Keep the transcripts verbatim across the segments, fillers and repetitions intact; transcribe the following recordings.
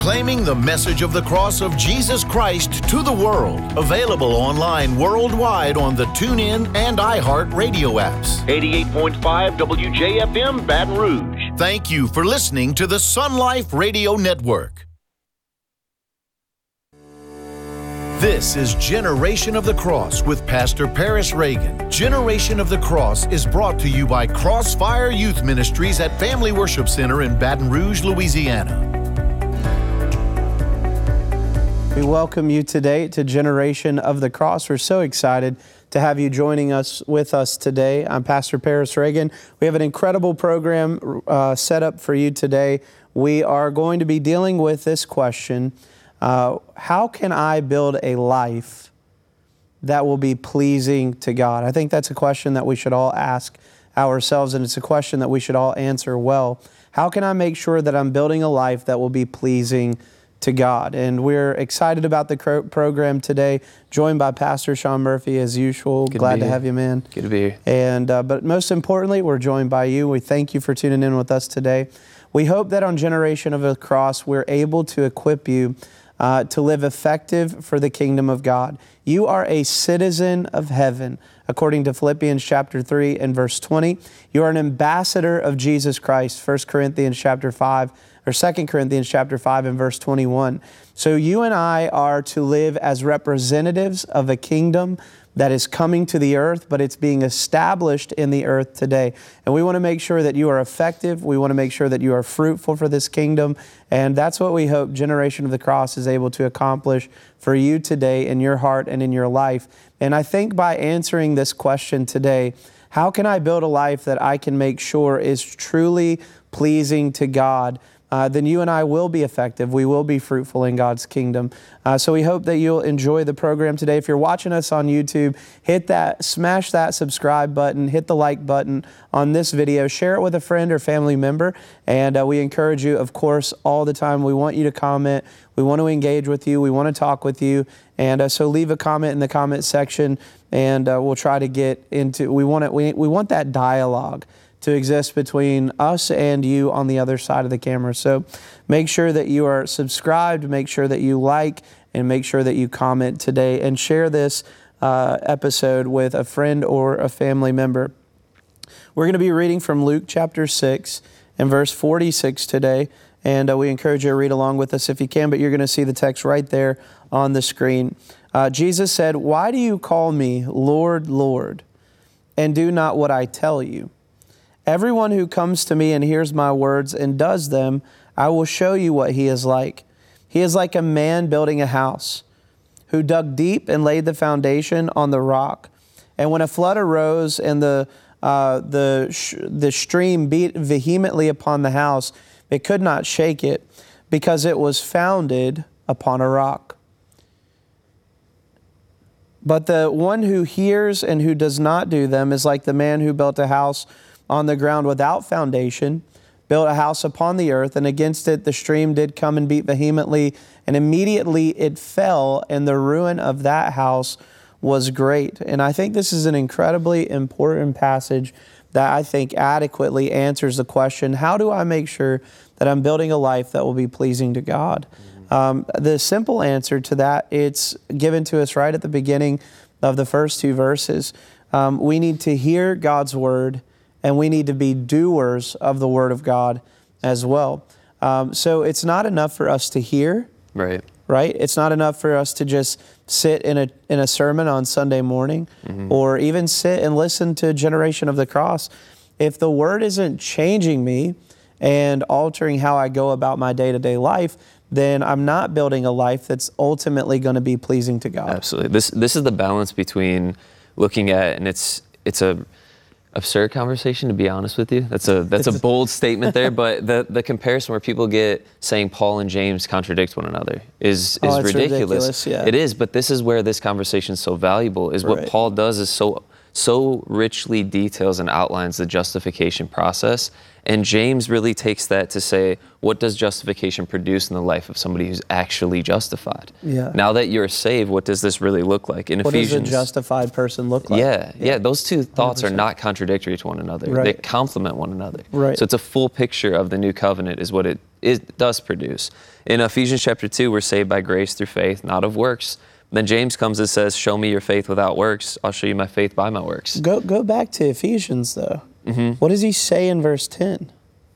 Claiming the message of the cross of Jesus Christ to the world. Available online worldwide on the TuneIn and iHeart radio apps. eighty-eight point five W J F M Baton Rouge. Thank you for listening to the Sun Life Radio Network. This is Generation of the Cross with Pastor Paris Reagan. Generation of the Cross is brought to you by Crossfire Youth Ministries at Family Worship Center in Baton Rouge, Louisiana. We welcome you today to Generation of the Cross. We're so excited to have you joining us with us today. I'm Pastor Paris Reagan. We have an incredible program uh, set up for you today. We are going to be dealing with this question, uh, how can I build a life that will be pleasing to God? I think that's a question that we should all ask ourselves, and it's a question that we should all answer well. How can I make sure that I'm building a life that will be pleasing to God? And we're excited about the cro- program today, joined by Pastor Sean Murphy as usual. Good Glad to, to have you, man. Good to be here. And uh, but most importantly, we're joined by you. We thank you for tuning in with us today. We hope that on Generation of the Cross, we're able to equip you uh, to live effective for the kingdom of God. You are a citizen of heaven, according to Philippians chapter three and verse twenty. You are an ambassador of Jesus Christ, First Corinthians chapter five, or Second Corinthians chapter five and verse twenty-one. So you and I are to live as representatives of a kingdom that is coming to the earth, but it's being established in the earth today. And we want to make sure that you are effective. We want to make sure that you are fruitful for this kingdom. And that's what we hope Generation of the Cross is able to accomplish for you today in your heart and in your life. And I think by answering this question today, how can I build a life that I can make sure is truly pleasing to God? Uh, then you and I will be effective. We will be fruitful in God's kingdom. Uh, so we hope that you'll enjoy the program today. If you're watching us on YouTube, hit that, smash that subscribe button, hit the like button on this video, share it with a friend or family member, and uh, we encourage you, of course, all the time. We want you to comment. We want to engage with you. We want to talk with you. And uh, so leave a comment in the comment section, and uh, we'll try to get into, we want it, we, we want that dialogue to exist between us and you on the other side of the camera. So make sure that you are subscribed, make sure that you like, and make sure that you comment today, and share this uh, episode with a friend or a family member. We're going to be reading from Luke chapter six and verse forty-six today, and uh, we encourage you to read along with us if you can, but you're going to see the text right there on the screen. Uh, Jesus said, "Why do you call me Lord, Lord, and do not what I tell you? Everyone who comes to me and hears my words and does them, I will show you what he is like. He is like a man building a house, who dug deep and laid the foundation on the rock. And when a flood arose and the uh, the sh- the stream beat vehemently upon the house, it could not shake it, because it was founded upon a rock. But the one who hears and who does not do them is like the man who built a house on the ground without foundation, built a house upon the earth, and against it the stream did come and beat vehemently, and immediately it fell, and the ruin of that house was great." And I think this is an incredibly important passage that I think adequately answers the question, how do I make sure that I'm building a life that will be pleasing to God? Mm-hmm. Um, the simple answer to that, it's given to us right at the beginning of the first two verses. Um, we need to hear God's word, and we need to be doers of the Word of God as well. Um, so it's not enough for us to hear, right? Right? It's not enough for us to just sit in a in a sermon on Sunday morning, mm-hmm. or even sit and listen to Generation of the Cross. If the Word isn't changing me and altering how I go about my day-to-day life, then I'm not building a life that's ultimately going to be pleasing to God. Absolutely. This this is the balance between looking at, and it's it's a absurd conversation, to be honest with you. That's a that's a bold statement there, but the, the comparison where people get saying Paul and James contradict one another is, is oh, ridiculous. ridiculous yeah. It is, but this is where this conversation is so valuable, is what right. Paul does is so so richly details and outlines the justification process. And James really takes that to say, what does justification produce in the life of somebody who's actually justified? Yeah. Now that you're saved, what does this really look like? In What Ephesians, does a justified person look like? Yeah, yeah, those two thoughts one hundred percent. are not contradictory to one another. Right. They complement one another. Right. So it's a full picture of the new covenant is what it, it does produce. In Ephesians chapter two, we're saved by grace through faith, not of works. Then James comes and says, show me your faith without works. I'll show you my faith by my works. Go go back to Ephesians, though. Mm-hmm. What does he say in verse ten?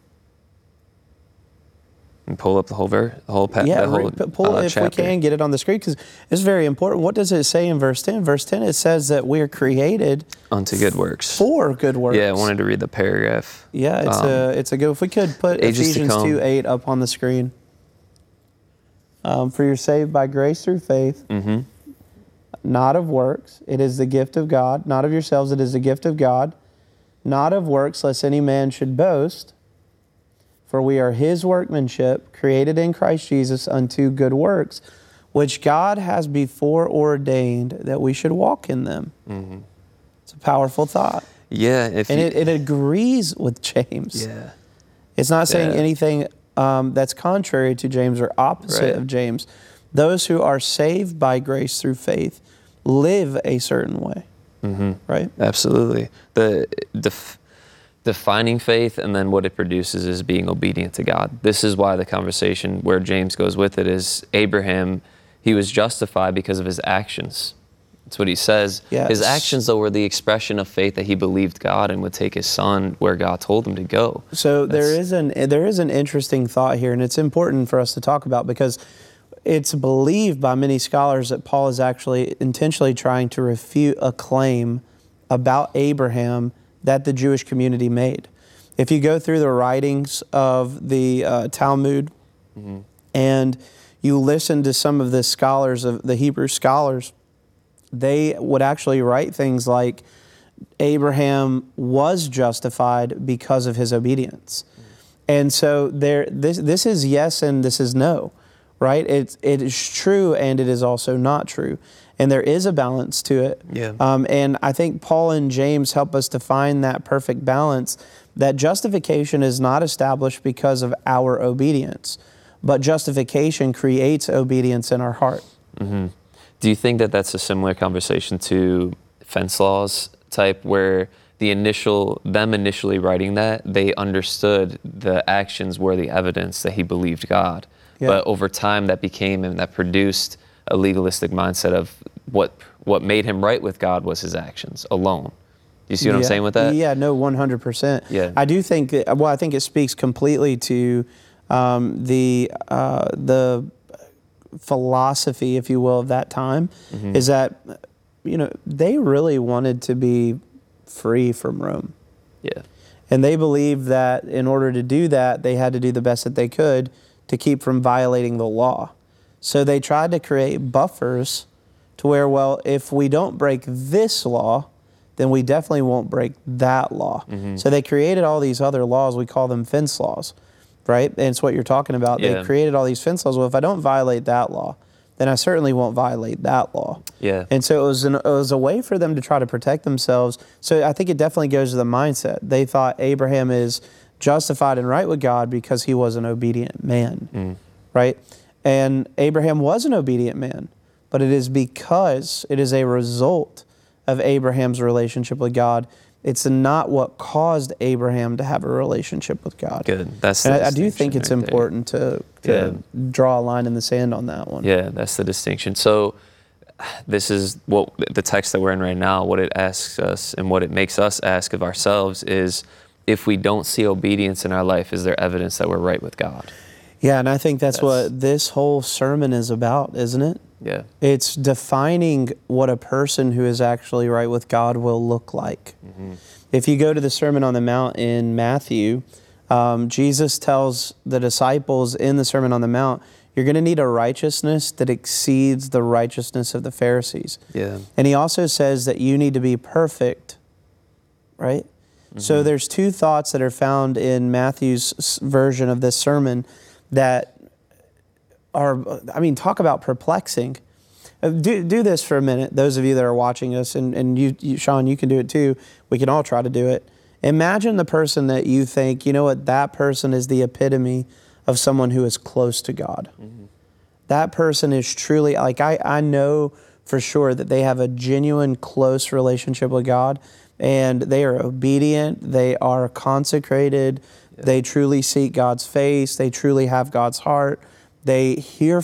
And pull up the whole ver, the whole, pa- Yeah, the whole re- pull uh, if chapter. we can get it on the screen, because it's very important. What does it say in verse ten? Verse ten, it says that we are created Unto good works. for good works. Yeah, I wanted to read the paragraph. Yeah, it's Um, a it's a good. If we could put ages to Ephesians come. two eight up on the screen. Um, for you're saved by grace through faith, Mm-hmm. not of works. It is the gift of God, not of yourselves. It is the gift of God, not of works, lest any man should boast. For we are His workmanship, created in Christ Jesus unto good works, which God has before ordained that we should walk in them. Mm-hmm. It's a powerful thought. Yeah. If And you, it, it agrees with James. yeah. It's not saying Yeah. anything um, that's contrary to James or opposite Right. of James. Those who are saved by grace through faith live a certain way, Mm-hmm. right? Absolutely. The def, defining faith and then what it produces is being obedient to God. This is why the conversation where James goes with it is Abraham, he was justified because of his actions. That's what he says. Yes. His actions, though, were the expression of faith that he believed God and would take his son where God told him to go. So there That's- is an there is an interesting thought here, and it's important for us to talk about because it's believed by many scholars that Paul is actually intentionally trying to refute a claim about Abraham that the Jewish community made. If you go through the writings of the uh, Talmud Mm-hmm. and you listen to some of the scholars of the Hebrew scholars, they would actually write things like Abraham was justified because of his obedience. And so there, this this is yes and this is no, right? It's it is true and it is also not true, and there is a balance to it. Yeah. Um, and I think Paul and James help us to find that perfect balance. That justification is not established because of our obedience, but justification creates obedience in our heart. Mm-hmm. Do you think that that's a similar conversation to fence laws type, where the initial, them initially writing that, they understood the actions were the evidence that he believed God. Yeah. But over time that became, and that produced a legalistic mindset of what what made him right with God was his actions alone. Do you see what I'm Yeah. saying with that? Yeah, no, one hundred percent. Yeah. I do think, that, well, I think it speaks completely to um, the uh, the philosophy, if you will, of that time, Mm-hmm. is that, you know, they really wanted to be free from Rome. Yeah. And they believed that in order to do that, they had to do the best that they could to keep from violating the law. So they tried to create buffers to where, well, if we don't break this law, then we definitely won't break that law. Mm-hmm. So they created all these other laws. We call them fence laws, right? And it's what you're talking about. Yeah. They created all these fence laws. Well, if I don't violate that law, then I certainly won't violate that law. Yeah. And so it was, an, it was a way for them to try to protect themselves. So I think it definitely goes to the mindset. They thought Abraham is justified and right with God because he was an obedient man, Mm. right? And Abraham was an obedient man, but it is because it is a result of Abraham's relationship with God. It's not what caused Abraham to have a relationship with God. Good. That's And the I, I do distinction think it's right there. important to, to draw a line in the sand on that one. Yeah, that's the distinction. So this is what the text that we're in right now, what it asks us and what it makes us ask of ourselves is, if we don't see obedience in our life, is there evidence that we're right with God? Yeah, and I think that's, That's- what this whole sermon is about, isn't it? Yeah. It's defining what a person who is actually right with God will look like. Mm-hmm. If you go to the Sermon on the Mount in Matthew, um, Jesus tells the disciples in the Sermon on the Mount, you're going to need a righteousness that exceeds the righteousness of the Pharisees. Yeah. And he also says that you need to be perfect, right? Mm-hmm. So there's two thoughts that are found in Matthew's s- version of this sermon that are, I mean, talk about perplexing. Do, do this for a minute, those of you that are watching us, and, and you, you, Sean, you can do it too. We can all try to do it. Imagine the person that you think, you know what, that person is the epitome of someone who is close to God. Mm-hmm. That person is truly, like I, I know for sure that they have a genuine close relationship with God, and they are obedient, they are consecrated, yeah. They truly seek God's face, they truly have God's heart, they hear